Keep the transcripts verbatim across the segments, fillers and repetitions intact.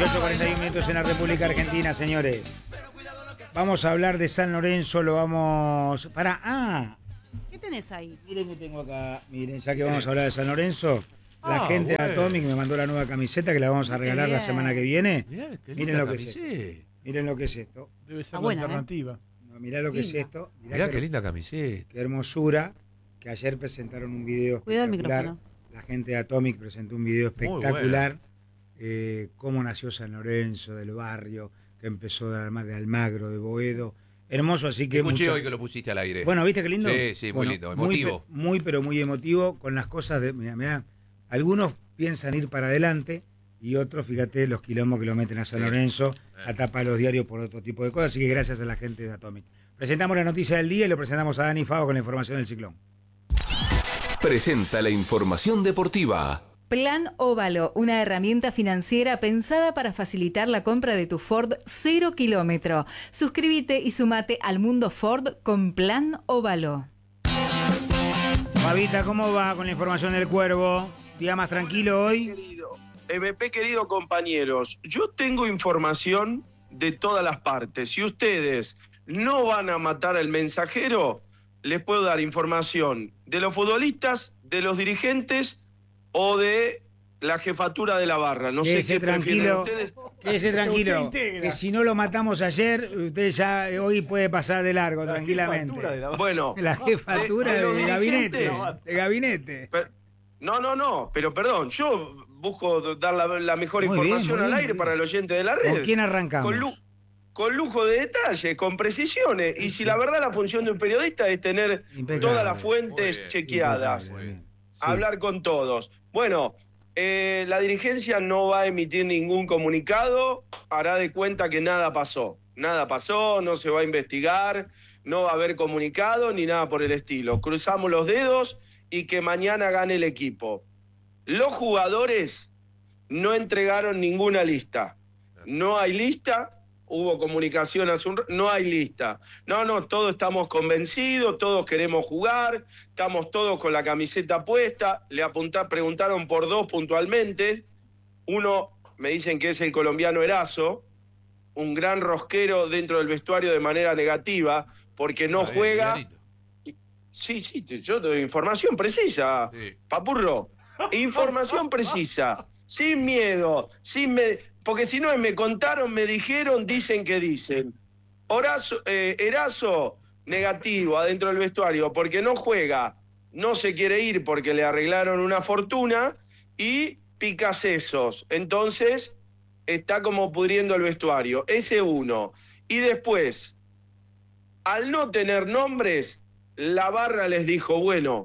dieciocho cuarenta y uno minutos en la República Argentina, señores. Vamos a hablar de San Lorenzo, lo vamos... Para... Ah, ¿qué tenés ahí? miren que tengo acá, miren, ya que vamos a hablar de San Lorenzo, la Ah, gente bueno. de Atomic me mandó la nueva camiseta que la vamos a regalar la semana que viene. Mirá, qué Miren linda lo que es camiseta. esto. Miren lo que es esto. Debe ser Ah, la buena, alternativa. No, mirá lo que es Linda. esto. Mirá, Mirá qué, qué linda camiseta. qué hermosura. Que ayer presentaron un video Cuidado el espectacular. micrófono. La gente de Atomic presentó un video Muy espectacular. Eh, cómo nació San Lorenzo, del barrio, que empezó de, Alma- de Almagro, de Boedo. Hermoso, así que... Escuché mucha- hoy que lo pusiste al aire. Bueno, ¿viste qué lindo? Sí, sí, muy Bueno, lindo, muy emotivo. pe- Muy, pero muy emotivo con las cosas de... Mira, mira, algunos piensan ir para adelante y otros, fíjate, los quilombos que lo meten a San Sí. Lorenzo, Eh. a tapar los diarios por otro tipo de cosas, así que gracias a la gente de Atomic. Presentamos la noticia del día y lo presentamos a Dani Favo con la información del ciclón. Presenta la información deportiva. Plan Óvalo, una herramienta financiera pensada para facilitar la compra de tu Ford cero kilómetro. Suscríbete y sumate al mundo Ford con Plan Óvalo. Fabita, ¿cómo va con la información del Cuervo? ¿Día más tranquilo hoy? Querido, M P, querido compañeros, yo tengo información de todas las partes. Si ustedes no van a matar al mensajero, les puedo dar información de los futbolistas, de los dirigentes o de la jefatura de la barra. No sé Quédese qué prefieren tranquilo, ustedes. quédese tranquilo, Usted integra. que si no lo matamos ayer, usted ya hoy puede pasar de largo, La tranquilamente. jefatura de la- Bueno, La jefatura de- de, de los gabinete, dirigentes. de gabinete. per- no, no, no, pero perdón, yo busco dar la, la mejor Muy bien, información muy al bien, aire muy para bien. el oyente de la red. ¿Con quién arrancamos? Con, lu- con lujo de detalle, con precisiones. Y si la verdad la función de un periodista es tener Impecable. todas las Muy fuentes bien, chequeadas, Impecable, bien. Sí. hablar con todos. Bueno, eh, la dirigencia no va a emitir ningún comunicado, hará de cuenta que nada pasó. Nada pasó, no se va a investigar, no va a haber comunicado ni nada por el estilo. Cruzamos los dedos y que mañana gane el equipo. Los jugadores no entregaron ninguna lista. No hay lista, hubo comunicación hace un r- no hay lista. No, no, todos estamos convencidos, todos queremos jugar, estamos todos con la camiseta puesta. Le apunta, preguntaron por dos puntualmente. Uno, me dicen que es el colombiano Erazo, un gran rosquero dentro del vestuario de manera negativa, porque no Ah, bien, juega. Miguelito. Sí, sí, te- yo doy información precisa, Sí. Papurro. Información precisa, sin miedo, sin me... porque si no es me contaron, me dijeron, dicen que dicen. Horazo, eh, Erazo, negativo, adentro del vestuario, porque no juega, no se quiere ir porque le arreglaron una fortuna y pica sesos. Entonces, está como pudriendo el vestuario. Ese uno. Y después, al no tener nombres, la barra les dijo, bueno,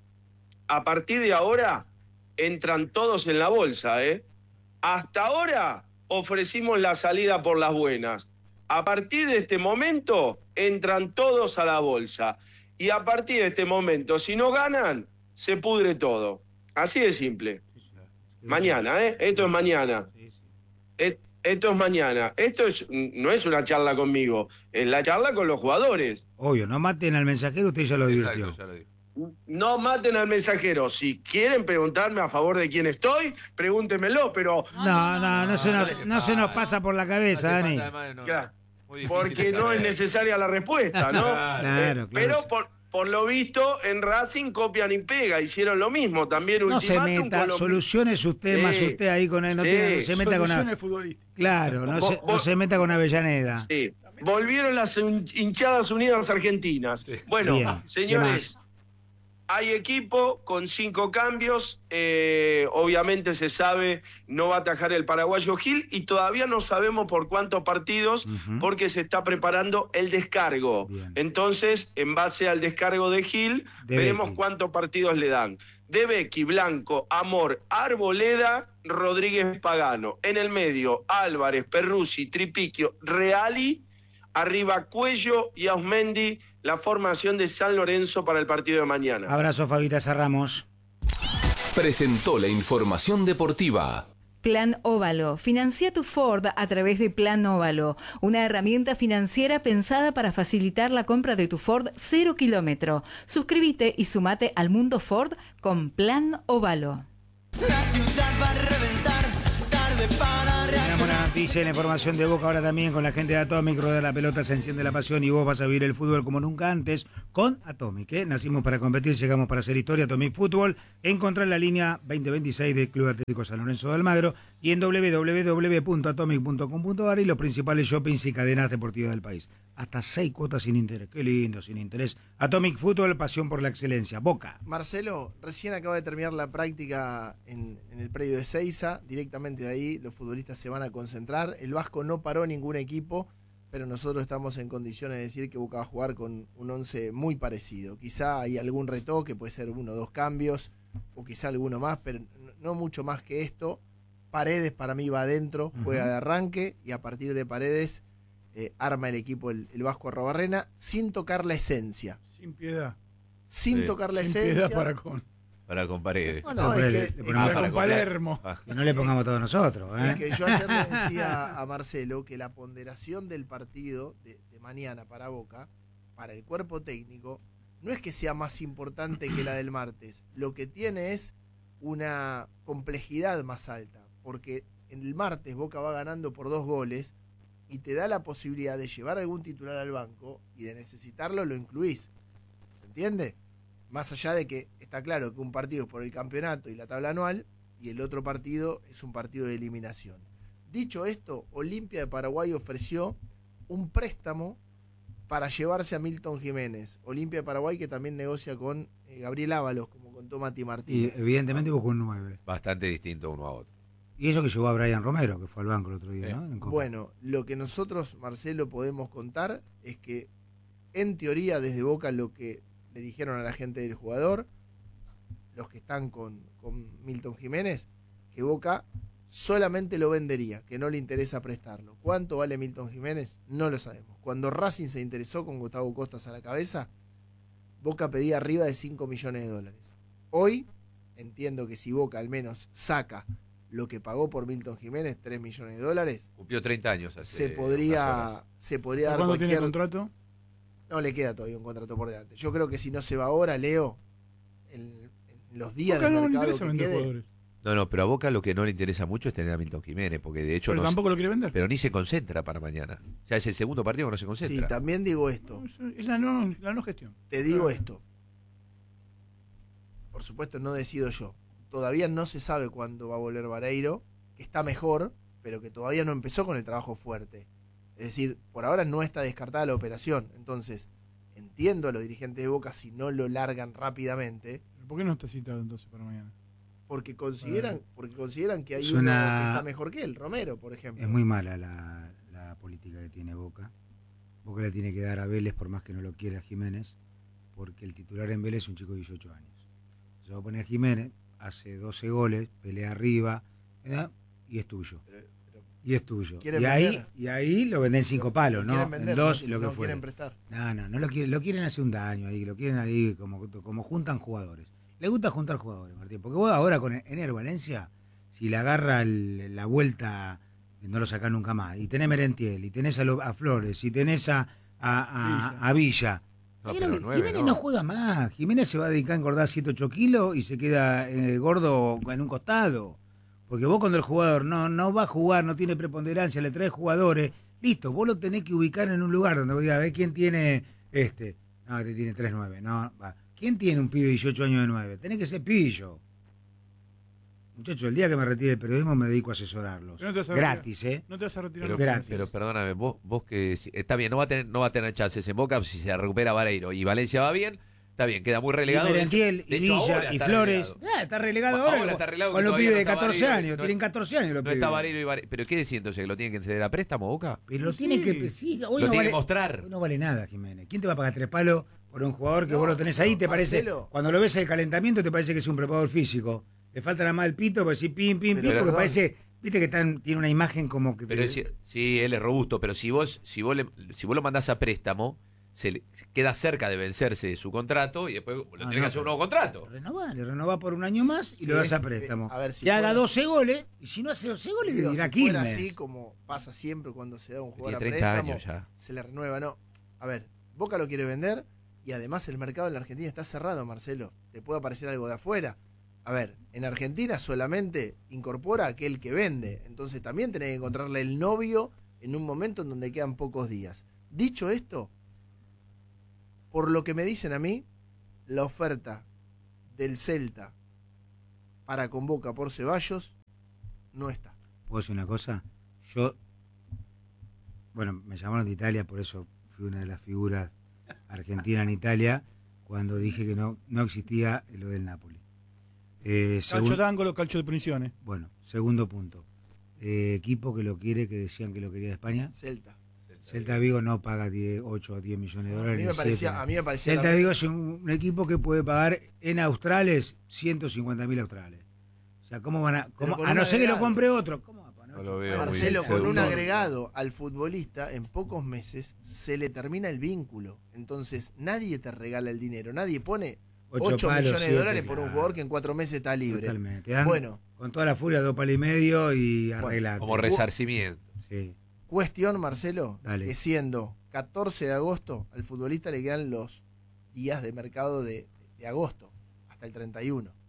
a partir de ahora entran todos en la bolsa, ¿eh? Hasta ahora ofrecimos la salida por las buenas. A partir de este momento entran todos a la bolsa. Y a partir de este momento, si no ganan, se pudre todo. Así de simple. Mañana, ¿eh? Esto es mañana. Sí, sí. Et- Esto es mañana. Esto es, no es una charla conmigo, es la charla con los jugadores. Obvio, no maten al mensajero, usted ya lo divirtió. Exacto, ya lo digo. No maten al mensajero. Si quieren preguntarme a favor de quién estoy, pregúntemelo, pero No, no, no, se nos, no se nos pasa por la cabeza, Dani. Claro, Muy difícil porque de no es saber. necesaria la respuesta, ¿no? Claro, claro. Eh, Pero por, por lo visto, en Racing copian y pega, hicieron lo mismo. También No se ultimátum meta, con los- soluciones usted Sí, más usted ahí con él, no, sí. tiene- no se meta con Soluciones a- futbolísticas. claro, no Vos- se, no vos- se meta con Avellaneda. Sí. Volvieron las hin- hinchadas unidas argentinas. Sí. Bueno, Bien, ¿qué señores, más? hay equipo con cinco cambios. eh, obviamente se sabe, no va a atajar el paraguayo Gil y todavía no sabemos por cuántos partidos Ujú. porque se está preparando el descargo. Bien. Entonces, en base al descargo de Gil, De veremos Becky. cuántos partidos le dan. De Becky, Blanco, Amor, Arboleda, Rodríguez Pagano. En el medio, Álvarez, Perruzzi, Tripiquio, Reali. Arriba Cuello y Ausmendi, la formación de San Lorenzo para el partido de mañana. Abrazo, Fabita, cerramos. Presentó la información deportiva. Plan Óvalo. Financia tu Ford a través de Plan Óvalo, una herramienta financiera pensada para facilitar la compra de tu Ford cero kilómetro. Suscríbete y sumate al mundo Ford con Plan Óvalo. La ciudad va a reventar, tarde para Terminamos la Dice la información de Boca ahora también con la gente de Atomic, rodea la pelota, se enciende la pasión y vos vas a vivir el fútbol como nunca antes con Atomic. ¿eh? Nacimos para competir, llegamos para hacer historia. Atomic Fútbol, encontrar la línea veinte veintiséis del Club Atlético San Lorenzo de Almagro y en doble u doble u doble u punto atomic punto com punto a r y los principales shoppings y cadenas deportivas del país. Hasta seis cuotas sin interés. Qué lindo, sin interés. Atomic Fútbol, pasión por la excelencia. Boca. Marcelo, recién acaba de terminar la práctica en, en el predio de Seiza. Directamente de ahí los futbolistas se van a concentrar. El Vasco no paró ningún equipo, pero nosotros estamos en condiciones de decir que Boca va a jugar con un once muy parecido. Quizá hay algún retoque, puede ser uno o dos cambios, o quizá alguno más, pero no mucho más que esto. Paredes para mí va adentro, juega de arranque, y a partir de Paredes eh, arma el equipo el, el Vasco Arrobarrena, sin tocar la esencia. Sin piedad. Sin Sí. tocar la Sin esencia. piedad para con, Para con Paredes. No, no, pero es le- que- le es ponemos que- para con para Palermo. Ah, Que no le pongamos todos nosotros. ¿eh? Es que yo ayer le decía a Marcelo que la ponderación del partido de, de mañana para Boca, para el cuerpo técnico, no es que sea más importante que la del martes. Lo que tiene es una complejidad más alta, porque en el martes Boca va ganando por dos goles y te da la posibilidad de llevar algún titular al banco y de necesitarlo lo incluís. ¿Se entiende? Más allá de que está claro que un partido es por el campeonato y la tabla anual y el otro partido es un partido de eliminación. Dicho esto, Olimpia de Paraguay ofreció un préstamo para llevarse a Milton Jiménez. Olimpia de Paraguay que también negocia con eh, Gabriel Ábalos, como contó Mati Y Martínez. evidentemente buscó un nueve. bastante distinto uno a otro. Y eso que llevó a Brian Romero, que fue al banco el otro día, Sí. ¿no? En Copa. Bueno, lo que nosotros, Marcelo, podemos contar es que, en teoría, desde Boca lo que le dijeron a la gente del jugador, los que están con, con Milton Jiménez, que Boca solamente lo vendería, que no le interesa prestarlo. ¿Cuánto vale Milton Jiménez? No lo sabemos. Cuando Racing se interesó con Gustavo Costas a la cabeza, Boca pedía arriba de cinco millones de dólares. Hoy, entiendo que si Boca al menos saca lo que pagó por Milton Jiménez, tres millones de dólares, Cumplió treinta años hace se unas podría, horas. se podría dar ¿Cuándo tiene cualquier... contrato? No le queda todavía un contrato por delante. Yo creo que si no se va ahora, Leo, en, en los días Boca del no le mercado interesa que vender quede, jugadores. No, no, pero a Boca lo que no le interesa mucho es tener a Milton Jiménez, porque de hecho Pero no se- tampoco lo quiere vender. pero ni se concentra para mañana. Ya es el segundo partido que no se sí, concentra. también digo esto, Es la no, la no gestión. te digo Claro. esto. Por supuesto no decido yo. Todavía no se sabe cuándo va a volver Vareiro, que está mejor, pero que todavía no empezó con el trabajo fuerte. Es decir, por ahora no está descartada la operación. Entonces, entiendo a los dirigentes de Boca si no lo largan rápidamente, ¿Por qué no está citado entonces para mañana? porque consideran, porque consideran que hay Es uno una- que está mejor que él, Romero, por ejemplo. Es muy mala la, la política que tiene Boca. Boca le tiene que dar a Vélez, por más que no lo quiera Jiménez, porque el titular en Vélez es un chico de dieciocho años. Se va a poner a Jiménez, hace doce goles, pelea arriba, ¿verdad? Y es tuyo. Pero- pero Y es tuyo. ¿Quieren Y ahí, vender? y ahí lo venden cinco palos, ¿no? quieren vender, En dos, no, lo que no fuera. quieren prestar. No, no, no lo quieren, lo quieren hacer un daño ahí, lo quieren ahí como, como juntan jugadores. Le gusta juntar jugadores, Martín, porque vos ahora con Ener Valencia, si le agarra el- la vuelta, no lo sacás nunca más, y tenés Merentiel, y tenés a, lo- a Flores, y tenés a, a, a- a Villa. No, Ahí pero lo- nueve, Jiménez no. no. juega más, Jiménez se va a dedicar a engordar siete ocho kilos y se queda eh, gordo en un costado. Porque vos cuando el jugador no, no va a jugar, no tiene preponderancia, le traes jugadores, listo, vos lo tenés que ubicar en un lugar donde vos digas, a ver quién tiene este. No, este tiene tres nueve, no, va. ¿Quién tiene un pibe de dieciocho años de nueve? Tenés que ser Pillo. Muchachos, el día que me retire el periodismo me dedico a asesorarlos. Pero no te vas a Gratis, ¿eh? No te vas a retirar. Pero, nunca. Gracias. pero perdóname, vos, vos que si- está bien, no va a tener, no va a tener chances en Boca si se recupera Vareiro y Valencia va bien, está bien, queda muy relegado. Y De hecho- Merentiel, de y hecho, Villa, ahora y está Flores. relegado. Ah, está relegado Ahora ahora. está relegado, con que los todavía pibes no de está catorce Vareiro, años. no- Tienen catorce años los No pibes. está Vareiro y Vareiro. ¿Pero qué decís entonces? ¿Que lo tienen que ceder a préstamo Boca? Pero lo tiene Sí. que. Sí, hoy Lo no tiene vale, que mostrar. hoy no vale nada, Jiménez. ¿Quién te va a pagar tres palos por un jugador que No, vos lo tenés ahí? ¿Te no, parece? Marcelo. Cuando lo ves el calentamiento, te parece que es un preparador físico. Le falta nada más el pito para decir pim, pim, Pero, pim, porque perdón. parece. Viste que tan, tiene una imagen como que. Pero te- es- sí, él es robusto, pero si vos, si vos, le, si vos lo mandás a préstamo, se le- queda cerca de vencerse su contrato y después lo Ah, tenés no, que hacer un nuevo pero- contrato. Renová, le renová por un año más y Sí, lo das es- a préstamo. eh, a ver, si que haga fuera- doce goles y si no hace doce goles, le Digo, dirá si fuera Quilmes. así como pasa siempre cuando se da un Tiene jugador a treinta préstamo, años ya. se le renueva, no. A ver, Boca lo quiere vender y además el mercado en la Argentina está cerrado, Marcelo. Te puede aparecer algo de afuera. A ver, en Argentina solamente incorpora aquel que vende. Entonces también tenés que encontrarle el novio en un momento en donde quedan pocos días. Dicho esto, por lo que me dicen a mí, la oferta del Celta para con Boca por Ceballos no está. ¿Puedo decir una cosa? Yo, bueno, me llamaron de Italia, por eso fui una de las figuras argentinas en Italia, cuando dije que no, no existía lo del Napoli. Eh, Calcio d'angolo, calcio de punizione. Bueno, segundo punto. Eh, equipo que lo quiere, que decían que lo quería de España. Celta. Celta Vigo no paga diez, ocho o diez millones de dólares. A mí me parecía, a mí me parecía Celta la... Vigo es un, un equipo que puede pagar en australes ciento cincuenta mil australes. O sea, ¿cómo van a...? Cómo, a no ser que lo compre otro. ¿Cómo va a poner No ocho lo veo palos? muy Marcelo, con un seguro. agregado al futbolista, en pocos meses se le termina el vínculo. Entonces, nadie te regala el dinero. Nadie pone ocho palos, millones de siete, dólares por un claro. jugador que en cuatro meses está libre. Totalmente. Dan Bueno, con toda la furia, dos palos y medio y Bueno, arreglate. Como resarcimiento. Sí. cuestión, Marcelo, Dale. que siendo catorce de agosto, al futbolista le quedan los días de mercado de, de agosto, hasta el treinta y uno.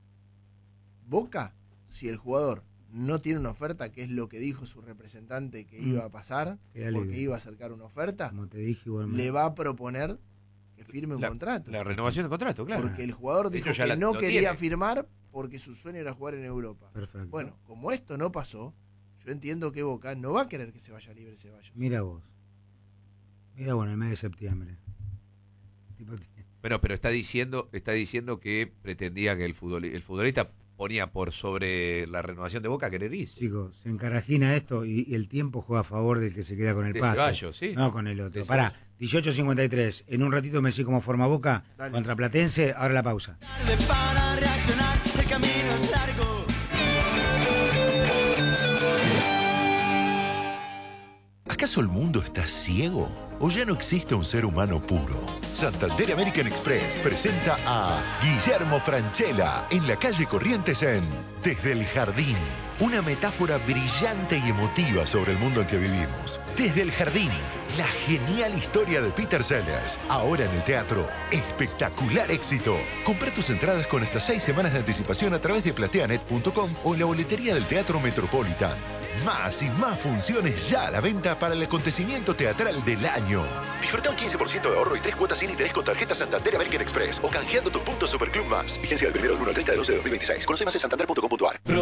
Boca, si el jugador no tiene una oferta, que es lo que dijo su representante que Mm. iba a pasar, Queda porque libre. iba a acercar una oferta, Como te dije, igual le va a proponer que firme un La, contrato. la renovación de contrato, claro. Porque el jugador dijo Ellos ya que la- no lo quería tienen. firmar porque su sueño era jugar en Europa. Perfecto. Bueno, como esto no pasó, yo entiendo que Boca no va a querer que se vaya libre Ceballos. Mira vos. Mira vos, en el mes de septiembre. Tipo, Bueno, pero está diciendo, está diciendo que pretendía que el, futbol, el futbolista ponía por sobre la renovación de Boca querer irse. chicos, se encarajina esto y, y el tiempo juega a favor del que se queda con el De pase. Ceballos, sí. No con el otro. De Pará, Ceballos. dieciocho cincuenta y tres. En un ratito me decís cómo forma Boca Dale. contra Platense. Ahora la pausa. Para reaccionar, el camino es largo. ¿Acaso el mundo está ciego? ¿O ya no existe un ser humano puro? Santander American Express presenta a Guillermo Francella en la calle Corrientes en Desde el Jardín. Una metáfora brillante y emotiva sobre el mundo en que vivimos. Desde el Jardín, la genial historia de Peter Sellers. Ahora en el teatro. Espectacular éxito. Compra tus entradas con hasta seis semanas de anticipación a través de plateanet punto com o en la boletería del Teatro Metropolitan. Más y más funciones ya a la venta para el acontecimiento teatral del año. Disfruta un quince por ciento de ahorro y tres cuotas sin interés con tarjeta Santander American Express o canjeando tus puntos Superclub Más. Vigencia del primero del uno al treinta de doce de dos mil veintiséis. Conoce más en santander punto com punto a r.